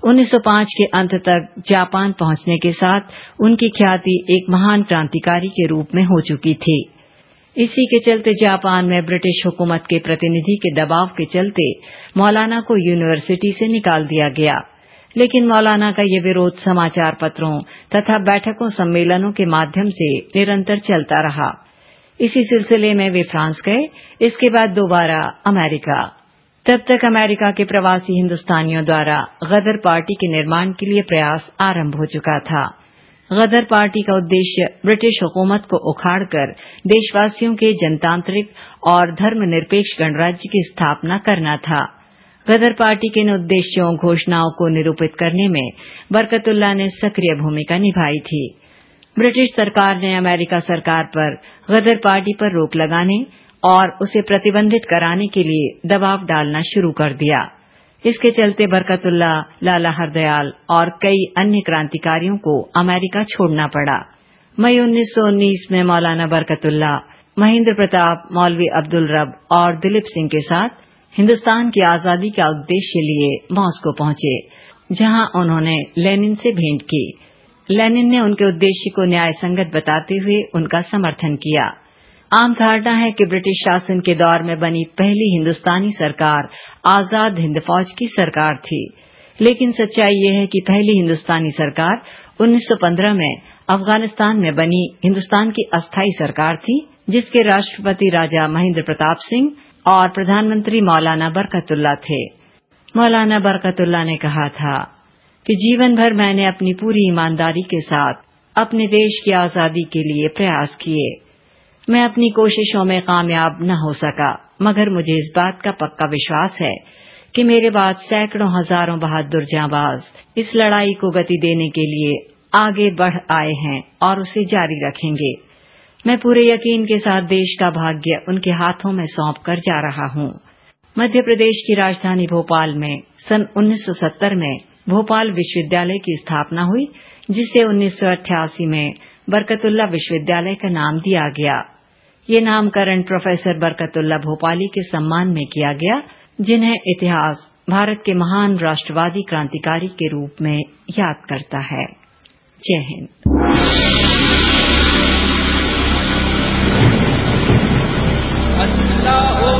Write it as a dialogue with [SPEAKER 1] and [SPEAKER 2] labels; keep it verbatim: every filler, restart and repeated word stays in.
[SPEAKER 1] उन्नीस सौ पाँच के अंत तक जापान पहुंचने के साथ उनकी ख्याति एक महान क्रांतिकारी के रूप में हो चुकी थी। इसी के चलते जापान में ब्रिटिश हुकूमत के प्रतिनिधि के दबाव के चलते मौलाना को यूनिवर्सिटी से निकाल दिया गया, लेकिन मौलाना का ये विरोध समाचार पत्रों तथा बैठकों सम्मेलनों के माध्यम से निरंतर चलता रहा। इसी सिलसिले में वे फ्रांस गए, इसके बाद दोबारा अमेरिका। तब तक अमेरिका के प्रवासी हिंदुस्तानियों द्वारा गदर पार्टी के निर्माण के लिए प्रयास आरंभ हो चुका था। गदर पार्टी का उद्देश्य ब्रिटिश हुकूमत को उखाड़कर देशवासियों के जनतांत्रिक और धर्मनिरपेक्ष गणराज्य की स्थापना करना था। गदर पार्टी के इन उद्देश्यों घोषणाओं को निरूपित करने में बरकतुल्लाह ने सक्रिय भूमिका निभाई थी। ब्रिटिश सरकार ने अमेरिका सरकार पर गदर पार्टी पर रोक लगाने और उसे प्रतिबंधित कराने के लिए दबाव डालना शुरू कर दिया। इसके चलते बरकतुल्लाह, लाला हरदयाल और कई अन्य क्रांतिकारियों को अमेरिका छोड़ना पड़ा। मई उन्नीस सौ उन्नीस में मौलाना बरकतुल्लाह, महेंद्र प्रताप, मौलवी अब्दुल रब और दिलीप सिंह के साथ हिंदुस्तान की आजादी का उद्देश्य लिए मॉस्को पहुंचे, जहां उन्होंने लेनिन से भेंट की। लेनिन ने उनके उद्देश्य को न्याय संगत बताते हुए उनका समर्थन किया। आम धारणा है कि ब्रिटिश शासन के दौर में बनी पहली हिंदुस्तानी सरकार आजाद हिंद फौज की सरकार थी, लेकिन सच्चाई ये है कि पहली हिंदुस्तानी सरकार उन्नीस सौ पंद्रह में अफगानिस्तान में बनी हिंदुस्तान की अस्थायी सरकार थी, जिसके राष्ट्रपति राजा महेंद्र प्रताप सिंह और प्रधानमंत्री मौलाना बरकतुल्लाह थे। मौलाना बरकतुल्लाह ने कहा था कि जीवन भर मैंने अपनी पूरी ईमानदारी के साथ अपने देश की आजादी के लिए प्रयास किए। मैं अपनी कोशिशों में कामयाब न हो सका, मगर मुझे इस बात का पक्का विश्वास है कि मेरे बाद सैकड़ों हजारों बहादुर जांबाज इस लड़ाई को गति देने के लिए आगे बढ़ आए हैं और उसे जारी रखेंगे। मैं पूरे यकीन के साथ देश का भाग्य उनके हाथों में सौंप कर जा रहा हूँ। मध्य प्रदेश की राजधानी भोपाल में सन उन्नीस सौ सत्तर में भोपाल विश्वविद्यालय की स्थापना हुई, जिसे उन्नीस सौ अट्ठासी में बरकतुल्लाह विश्वविद्यालय का नाम दिया गया। ये नामकरण प्रोफेसर बरकतुल्लाह भोपाली के सम्मान में किया गया, जिन्हें इतिहास भारत के महान राष्ट्रवादी क्रांतिकारी के रूप में याद करता है। जय हिंद।